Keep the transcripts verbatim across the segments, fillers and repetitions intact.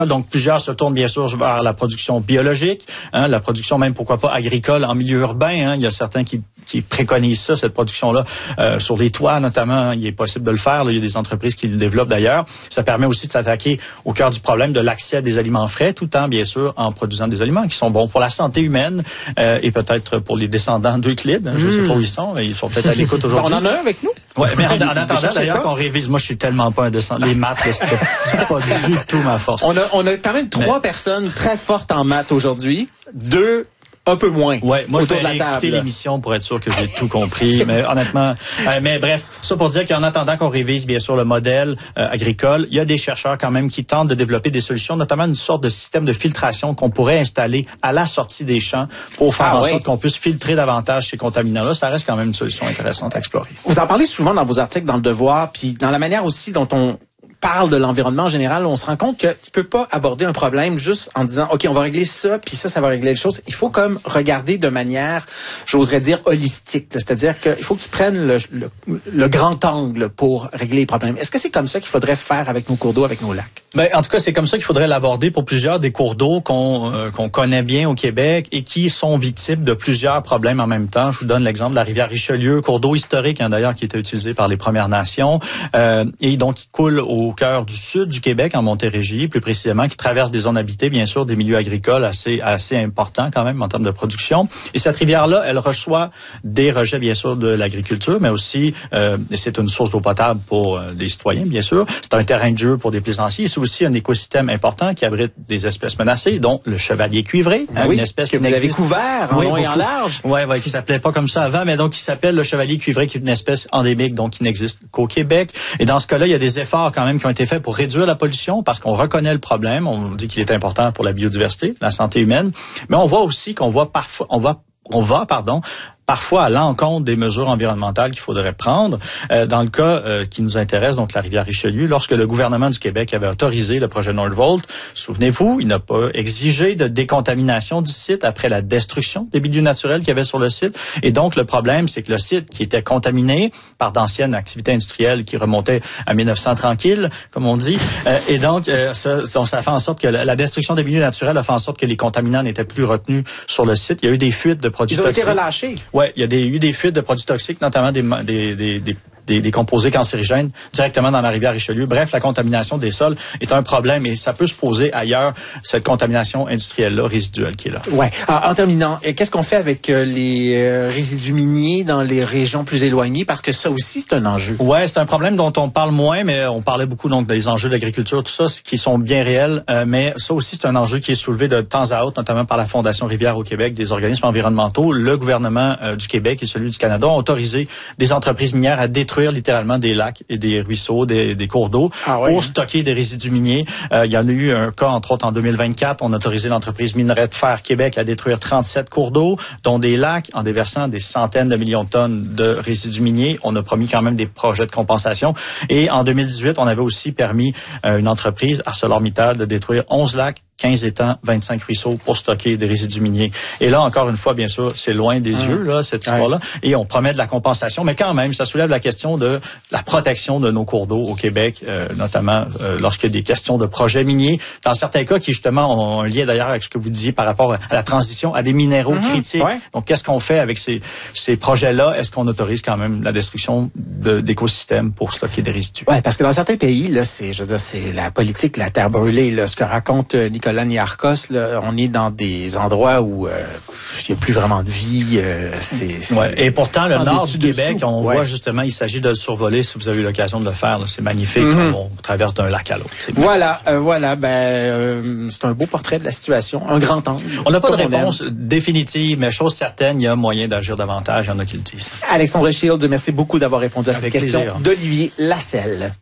Donc, plusieurs se tournent bien sûr vers la production biologique, hein, la production même, pourquoi pas, agricole en milieu urbain. Hein. Il y a certains qui, qui préconisent ça, cette production-là, euh, sur les toits notamment. Il est possible de le faire. Là. Il y a des entreprises qui le développent d'ailleurs. Ça permet aussi de s'attaquer au cœur du problème de l'accès à des aliments frais, tout en, bien sûr, en produisant des aliments qui sont bons pour la santé humaine euh, et peut-être pour les descendants d'Euclide. Hein. Je ne mmh. sais pas où ils sont, mais ils sont peut-être à l'écoute aujourd'hui. On en a un avec nous. Ouais, mais en, en attendant d'ailleurs qu'on révise. Moi, je suis tellement pas un descendant. Les maths, là, c'était, c'est pas du tout ma force. On a, on a quand même trois mais... personnes très fortes en maths aujourd'hui. Deux un peu moins. Ouais, moi je vais écouter l'émission pour être sûr que j'ai tout compris, mais honnêtement, euh, mais bref, ça pour dire qu'en attendant qu'on révise bien sûr le modèle euh, agricole, il y a des chercheurs quand même qui tentent de développer des solutions, notamment une sorte de système de filtration qu'on pourrait installer à la sortie des champs pour faire ah, en ouais. sorte qu'on puisse filtrer davantage ces contaminants-là. Ça reste quand même une solution intéressante à explorer. Vous en parlez souvent dans vos articles dans Le Devoir, puis dans la manière aussi dont on parle de l'environnement en général, on se rend compte que tu peux pas aborder un problème juste en disant OK, on va régler ça, puis ça, ça va régler les choses. Il faut comme regarder de manière, j'oserais dire, holistique. C'est-à-dire qu'il faut que tu prennes le, le, le grand angle pour régler les problèmes. Est-ce que c'est comme ça qu'il faudrait faire avec nos cours d'eau, avec nos lacs? Ben, en tout cas, c'est comme ça qu'il faudrait l'aborder pour plusieurs des cours d'eau qu'on euh, qu'on connaît bien au Québec et qui sont victimes de plusieurs problèmes en même temps. Je vous donne l'exemple de la rivière Richelieu, cours d'eau historique, hein, d'ailleurs, qui était utilisé par les Premières Nations, euh, et donc qui coule au cœur du sud du Québec, en Montérégie, plus précisément, qui traverse des zones habitées, bien sûr, des milieux agricoles assez assez importants quand même en termes de production. Et cette rivière-là, elle reçoit des rejets, bien sûr, de l'agriculture, mais aussi, euh, c'est une source d'eau potable pour euh, les citoyens, bien sûr. C'est un terrain de jeu pour des plaisanciers. C'est aussi un écosystème important qui abrite des espèces menacées, dont le chevalier cuivré, hein, oui, une espèce que qui vous avez couvert en oui, long et en large. Oui, ouais, qui s'appelait pas comme ça avant, mais donc qui s'appelle le chevalier cuivré, qui est une espèce endémique, donc qui n'existe qu'au Québec. Et dans ce cas-là, il y a des efforts quand même qui ont été faits pour réduire la pollution, parce qu'on reconnaît le problème. On dit qu'il est important pour la biodiversité, la santé humaine, mais on voit aussi qu'on voit parfois, on voit, on va, pardon. parfois à l'encontre des mesures environnementales qu'il faudrait prendre. Euh, dans le cas euh, qui nous intéresse, donc la rivière Richelieu, lorsque le gouvernement du Québec avait autorisé le projet Northvolt, souvenez-vous, il n'a pas exigé de décontamination du site après la destruction des milieux naturels qu'il y avait sur le site. Et donc, le problème, c'est que le site qui était contaminé par d'anciennes activités industrielles qui remontaient à mille neuf cents tranquille, comme on dit, euh, et donc, euh, ça, ça fait en sorte que la, la destruction des milieux naturels a fait en sorte que les contaminants n'étaient plus retenus sur le site. Il y a eu des fuites de produits toxiques. Ils ont toxiques. été relâchés. Ouais, il y a des, eu des fuites de produits toxiques, notamment des, des, des, des Des, des composés cancérigènes directement dans la rivière Richelieu. Bref, la contamination des sols est un problème et ça peut se poser ailleurs, cette contamination industrielle-là, résiduelle qui est là. Ouais. En, en terminant, qu'est-ce qu'on fait avec euh, les euh, résidus miniers dans les régions plus éloignées? Parce que ça aussi, c'est un enjeu. Ouais, c'est un problème dont on parle moins, mais on parlait beaucoup donc des enjeux d'agriculture, tout ça, qui sont bien réels. Euh, mais ça aussi, c'est un enjeu qui est soulevé de temps à autre, notamment par la Fondation Rivière au Québec, des organismes environnementaux. Le gouvernement euh, du Québec et celui du Canada ont autorisé des entreprises minières à détruire littéralement des lacs et des ruisseaux, des, des cours d'eau ah ouais, pour hein? stocker des résidus miniers. Euh, il y en a eu un cas, entre autres, en deux mille vingt-quatre. On a autorisé l'entreprise Minerai de Fer Québec à détruire trente-sept cours d'eau, dont des lacs, en déversant des centaines de millions de tonnes de résidus miniers. On a promis quand même des projets de compensation. Et en deux mille dix-huit, on avait aussi permis à une entreprise, ArcelorMittal, de détruire onze lacs, quinze étangs, vingt-cinq ruisseaux pour stocker des résidus miniers. Et là, encore une fois, bien sûr, c'est loin des mmh. yeux, là, cette histoire-là. Ouais. Et on promet de la compensation. Mais quand même, ça soulève la question de la protection de nos cours d'eau au Québec, euh, notamment euh, lorsqu'il y a des questions de projets miniers. Dans certains cas qui, justement, ont un lien d'ailleurs avec ce que vous disiez par rapport à la transition à des minéraux mmh. critiques. Ouais. Donc, qu'est-ce qu'on fait avec ces, ces projets-là? Est-ce qu'on autorise quand même la destruction de, d'écosystèmes pour stocker des résidus? Oui, parce que dans certains pays, là, c'est, je veux dire, c'est la politique, la terre brûlée, là, ce que raconte Nicolas Niarchos, là, on est dans des endroits où euh, il n'y a plus vraiment de vie. Euh, c'est, c'est ouais. Et pourtant, le nord du Québec, dessous. on ouais. voit justement, il s'agit de le survoler si vous avez eu l'occasion de le faire. Là. C'est magnifique. Mm-hmm. On, on traverse d'un lac à l'autre. C'est voilà, euh, voilà. Ben, euh, c'est un beau portrait de la situation, un grand angle. On n'a pas de réponse définitive, mais chose certaine, il y a moyen d'agir davantage. Il y en a qui le disent. Alexandre Shields, merci beaucoup d'avoir répondu à cette question d'Olivier Lasselle.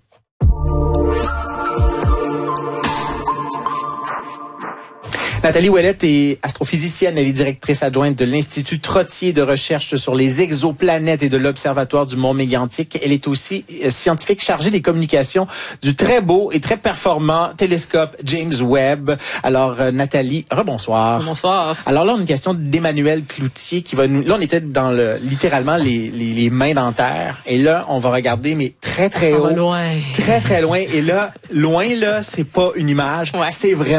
Nathalie Ouellette est astrophysicienne. Elle est directrice adjointe de l'Institut Trottier de recherche sur les exoplanètes et de l'Observatoire du Mont Mégantic. Elle est aussi scientifique chargée des communications du très beau et très performant télescope James Webb. Alors, euh, Nathalie, rebonsoir. Bonsoir. Alors là, on a une question d'Emmanuel Cloutier qui va nous... Là, on était dans le littéralement les, les, les mains dans terre. Et là, on va regarder, mais très, très Ça haut. va loin. Très, très loin. Et là, loin, là, c'est pas une image. Ouais. C'est vraiment